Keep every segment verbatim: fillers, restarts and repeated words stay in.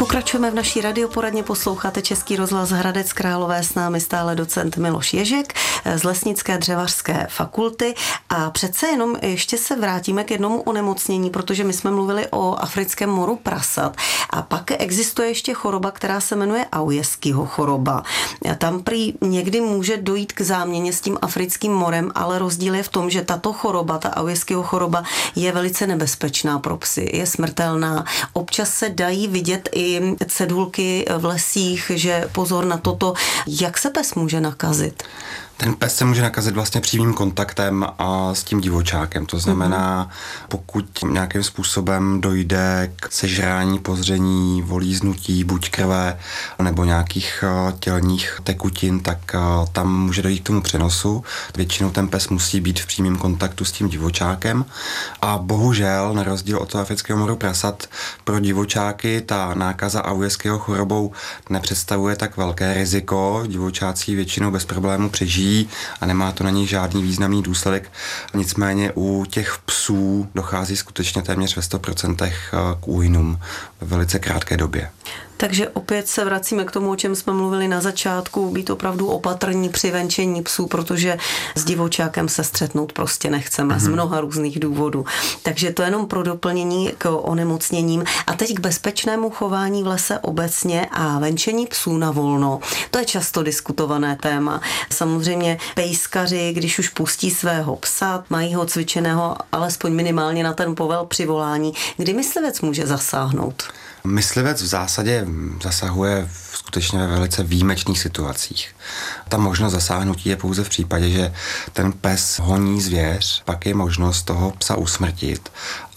Pokračujeme v naší radioporadně, posloucháte Český rozhlas Hradec Králové, s námi stále docent Miloš Ježek z Lesnické dřevařské fakulty. A přece jenom ještě se vrátíme k jednomu onemocnění, protože my jsme mluvili o africkém moru prasat. A pak existuje ještě choroba, která se jmenuje Aujeskýho choroba. A tam prý někdy může dojít k záměně s tím africkým morem, ale rozdíl je v tom, že tato choroba, ta Aujeskýho choroba, je velice nebezpečná pro psy, je smrtelná. Občas se dají vidět i cedulky v lesích, že pozor na toto. Jak se pes může nakazit? Ten pes se může nakazit vlastně přímým kontaktem a s tím divočákem. To znamená, pokud nějakým způsobem dojde k sežrání, pozření, volíznutí, buď krve nebo nějakých tělních tekutin, tak tam může dojít k tomu přenosu. Většinou ten pes musí být v přímém kontaktu s tím divočákem a bohužel, na rozdíl od toho afrického moru prasat, pro divočáky ta nákaza Aujeskýho chorobou nepředstavuje tak velké riziko. Divočáci většinou bez problému přežijí a nemá to na nich žádný významný důsledek. Nicméně u těch psů dochází skutečně téměř ve sto procent k úhynům ve velice krátké době. Takže opět se vracíme k tomu, o čem jsme mluvili na začátku, být opravdu opatrní při venčení psů, protože s divočákem se střetnout prostě nechceme mm-hmm. z mnoha různých důvodů. Takže to jenom pro doplnění k onemocněním. A teď k bezpečnému chování v lese obecně a venčení psů na volno. To je často diskutované téma. Samozřejmě pejskaři, když už pustí svého psa, mají ho cvičeného alespoň minimálně na ten povel při volání. Kdy myslivec může zasáhnout? Myslivec v zásadě zasahuje skutečně ve velice výjimečných situacích. Ta možnost zasáhnutí je pouze v případě, že ten pes honí zvěř, pak je možnost toho psa usmrtit,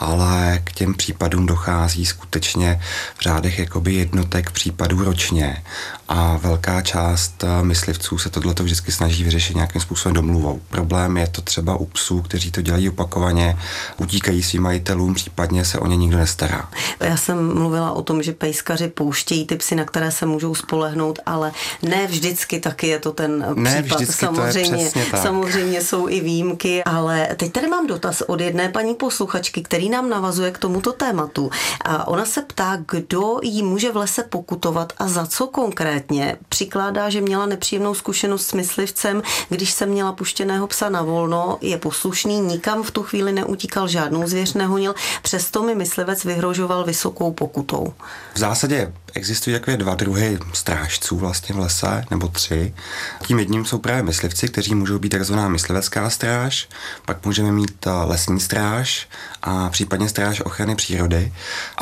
ale k těm případům dochází skutečně v řádech jakoby jednotek případů ročně a velká část myslivců se tohleto vždycky snaží vyřešit nějakým způsobem domluvou. Problém je to třeba u psů, kteří to dělají opakovaně, utíkají svým majitelům, případně se o ně nikdo nestará. Já jsem mluvila o tom, že pejskaři pouštějí ty psy, na které se můžou spolehnout, ale ne vždycky taky je to ten ne, případ. Samozřejmě, samozřejmě jsou i výjimky, ale teď tady mám dotaz od jedné paní posluchačky, který nám navazuje k tomuto tématu. A ona se ptá, kdo jí může v lese pokutovat a za co konkrétně. Přikládá, že měla nepříjemnou zkušenost s myslivcem, když se měla puštěného psa na volno, je poslušný, nikam v tu chvíli neutíkal, žádnou zvěř nehonil, přesto mi myslivec vyhrožoval vysokou pokutou. V zásadě existují takové dva druhy strážců vlastně v lese, nebo tři. Tím jedním jsou právě myslivci, kteří můžou být takzvaná myslivecká stráž, pak můžeme mít lesní stráž a případně stráž ochrany přírody.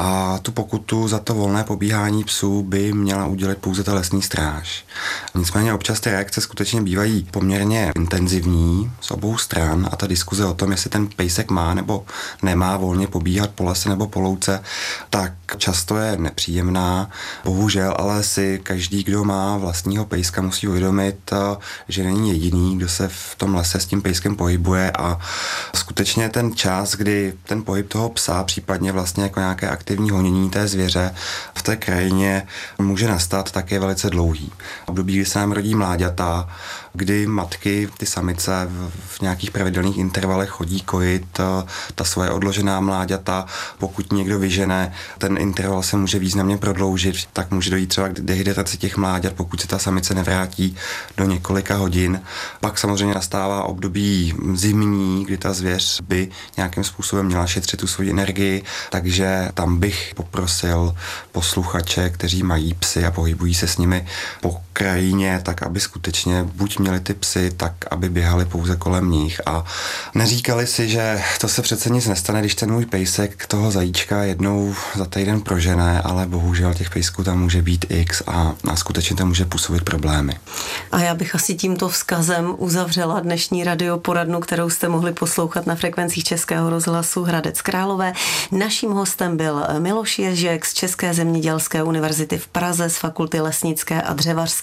A tu pokutu za to volné pobíhání psů by měla udělit pouze ta lesní stráž. Nicméně občas ty reakce skutečně bývají poměrně intenzivní z obou stran a ta diskuze o tom, jestli ten pejsek má nebo nemá volně pobíhat po lese nebo po louce, tak často je nepříjemná. Bohužel, ale si každý, kdo má vlastního pejska, musí uvědomit, že není jediný, kdo se v tom lese s tím pejskem pohybuje a skutečně ten čas, kdy ten pohyb toho psa, případně vlastně jako nějaké aktivní honění té zvěře v té krajině může nastat, tak je velice dlouhý. Období, kdy se nám rodí mláďata, kdy matky, ty samice v nějakých pravidelných intervalech chodí kojit ta svoje odložená mláďata. Pokud někdo vyžene, ten interval se může významně prodloužit, tak může dojít třeba k dehydrataci těch mláďat, pokud se ta samice nevrátí do několika hodin. Pak samozřejmě nastává období zimní, kdy ta zvěř by nějakým způsobem měla šetřit tu svoji energii, takže tam bych poprosil posluchače, kteří mají psy a pohybují se s nimi po krajině, tak aby skutečně buď měli ty psy, tak aby běhali pouze kolem nich a neříkali si, že to se přece nic nestane, když ten můj pejsek toho zajíčka jednou za týden prožene, ale bohužel těch pejsků tam může být x a, a skutečně to může působit problémy. A já bych asi tímto vzkazem uzavřela dnešní radioporadnu, kterou jste mohli poslouchat na frekvencích Českého rozhlasu Hradec Králové. Naším hostem byl Miloš Ježek z České zemědělské univerzity v Praze z Fakulty lesnické a dřevařské.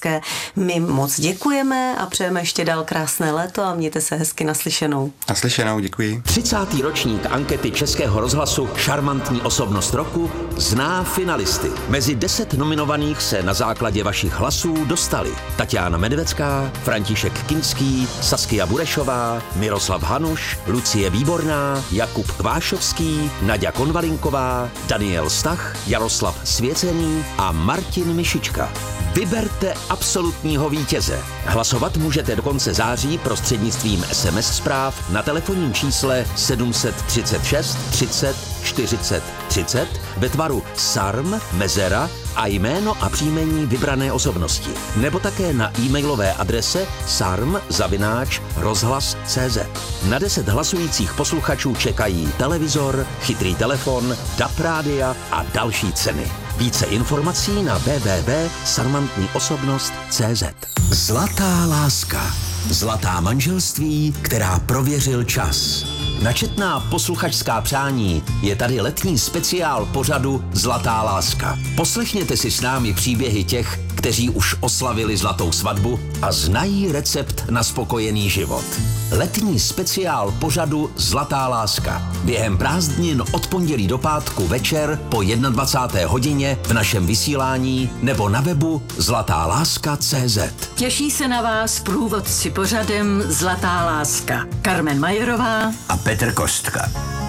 dřevařské. My moc děkujeme a přejeme ještě dál krásné léto a mějte se hezky naslyšenou. Naslyšenou, děkuji. třicátý ročník ankety Českého rozhlasu Šarmantní osobnost roku zná finalisty. Mezi deset nominovaných se na základě vašich hlasů dostali Tatiana Medvecká, František Kinský, Saskia Burešová, Miroslav Hanuš, Lucie Výborná, Jakub Kvášovský, Naďa Konvalinková, Daniel Stach, Jaroslav Svěcený a Martin Mišička. Vyberte absolutního vítěze. Hlasovat můžete do konce září prostřednictvím es em es zpráv na telefonním čísle sedm set třicet šest třicet čtyřicet třicet ve tvaru sarm, mezera a jméno a příjmení vybrané osobnosti. Nebo také na e-mailové adrese sarm zavináč rozhlas tečka cé zet. Na deset hlasujících posluchačů čekají televizor, chytrý telefon, D A B rádia a další ceny. Více informací na w w w tečka sarmantní osobnost tečka cé zet. Zlatá láska. Zlatá manželství, která prověřil čas. Na četná posluchačská přání je tady letní speciál pořadu Zlatá láska. Poslechněte si s námi příběhy těch, kteří už oslavili zlatou svatbu a znají recept na spokojený život. Letní speciál pořadu Zlatá láska. Během prázdnin od pondělí do pátku večer po dvacáté jedné hodině v našem vysílání nebo na webu zlatá láska tečka cé zet. Těší se na vás průvodci pořadem Zlatá láska. Karmen Majerová A Petr Kostka.